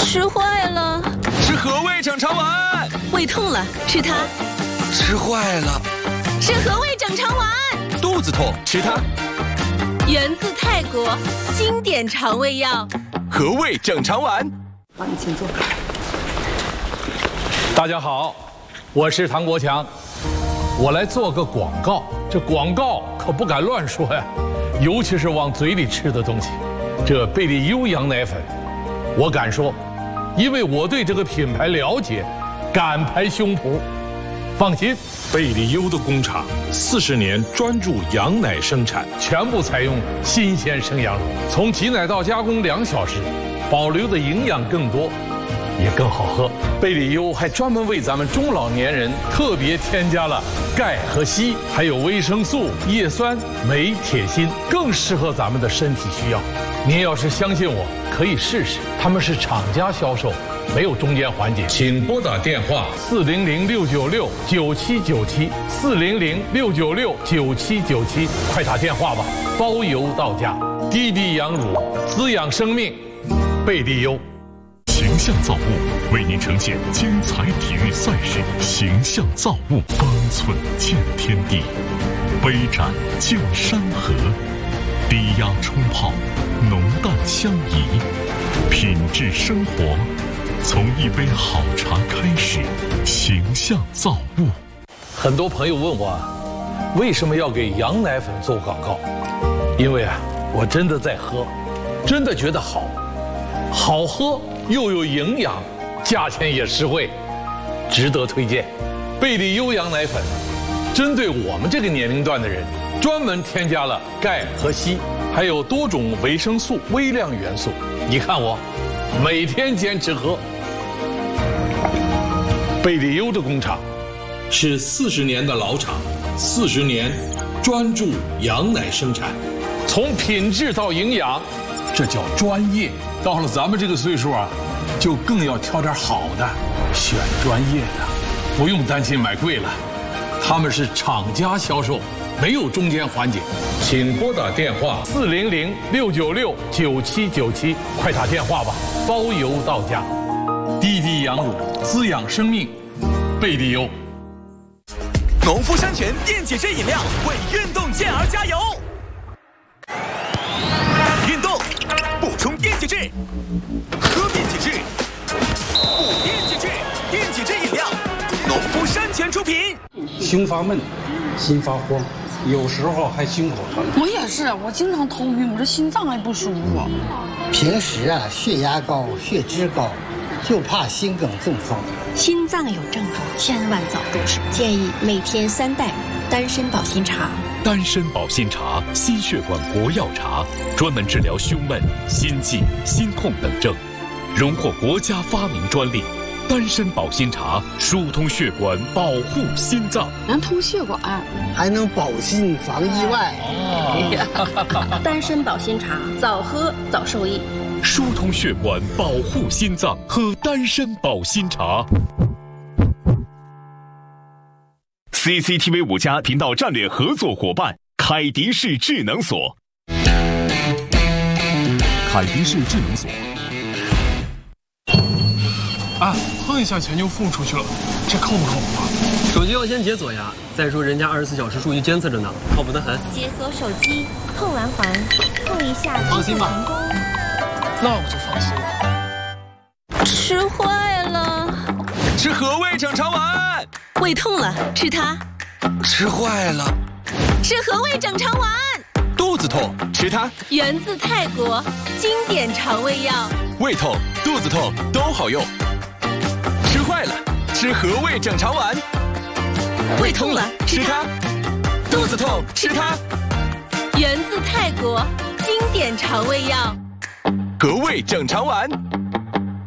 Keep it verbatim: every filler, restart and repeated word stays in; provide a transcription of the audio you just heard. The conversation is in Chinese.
吃坏了。 吃和味整肠丸。 胃痛了，吃它。 吃坏了。 吃和味整肠丸。 肚子痛，吃它。 源自泰国，经典肠胃药。 和味整肠丸。 好，你请坐。 大家好，我是唐国强，我来做个广告。这广告可不敢乱说呀，尤其是往嘴里吃的东西。这贝利优羊奶粉，我敢说，因为我对这个品牌了解，敢拍胸脯。放心，贝利优的工厂四十年专注羊奶生产，全部采用新鲜生羊乳，从挤奶到加工两小时，保留的营养更多，也更好喝。贝利优还专门为咱们中老年人特别添加了钙和硒，还有维生素、叶酸、镁、铁、锌，更适合咱们的身体需要。您要是相信我，可以试试。他们是厂家销售，没有中间环节。请拨打电话四零零六九六九七九七四零零六九六九七九七，快打电话吧，包邮到家。滴滴羊乳滋养生命，贝利优。 形象造物为您呈现精彩体育赛事，形象造物方寸见天地，杯盏见山河，低压冲泡，浓淡相宜，品质生活从一杯好茶开始。形象造物。 很多朋友问我，为什么要给羊奶粉做广告？因为啊，我真的在喝，真的觉得好，好喝又有营养，价钱也实惠，值得推荐。贝利优羊奶粉针对我们这个年龄段的人，专门添加了钙和硒，还有多种维生素、微量元素。你看我每天坚持喝。贝利优的工厂是四十年的老厂，四十年专注羊奶生产，从品质到营养，这叫专业。到了咱们这个岁数啊，就更要挑点好的，选专业的，不用担心买贵了。他们是厂家销售，没有中间环节。请拨打电话四零零六九六九七九七，快打电话吧，包邮到家。滴滴羊乳滋养生命，贝利优。 农夫山泉电解质饮料为运动健儿加油。运动补充电解质，喝电解质，补电解质，电解质饮料，农夫山泉出品。 胸发闷，心发慌，有时候还心口疼。 我也是，我经常头晕，我这心脏还不舒服。 平时啊，血压高，血脂高，就怕心梗中风。 心脏有症状，千万早重视。建议每天三袋丹参保心茶。 丹参保心茶，心血管活药茶，专门治疗胸闷、心悸、心痛等症，荣获国家发明专利。丹参保心茶疏通血管，保护心脏， 能通血管， 还能保心防意外。 哦、丹参保心茶，早喝早受益。 疏通血管，保护心脏，喝丹参保心茶。C C T V 五家频道战略合作伙伴凯迪士智能锁。凯迪士智能锁。 啊，碰一下钱就付出去了，这靠不靠谱啊？ 手机要先解锁呀。再说人家二十四小时数据监测着呢，靠谱得很。 解锁手机，碰完环，碰一下， 放心吧。那我就放心了。 吃坏了。 吃和味整肠丸。 胃痛了，吃它。 吃坏了。 吃和味整肠丸。 肚子痛，吃它。 源自泰国，经典肠胃药。 胃痛、肚子痛都好用。吃坏了，吃和味整肠丸。 胃痛了，吃它。 肚子痛，吃它。 源自泰国，经典肠胃药。 和味整肠丸。